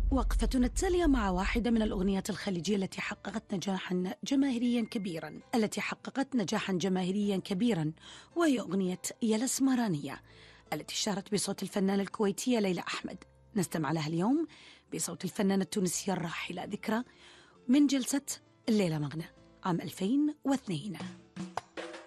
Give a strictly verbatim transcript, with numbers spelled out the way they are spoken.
وقفتنا التالية مع واحدة من الأغنيات الخليجية التي حققت نجاحا جماهيريا كبيرا التي حققت نجاحا جماهيريا كبيرا وهي أغنية يا الأسمرانية التي اشتهرت بصوت الفنانة الكويتية ليلى أحمد. نستمع لها اليوم بصوت الفنانة التونسية الراحلة ذكرى من جلسة الليلة مغنى عام ألفين واثنين.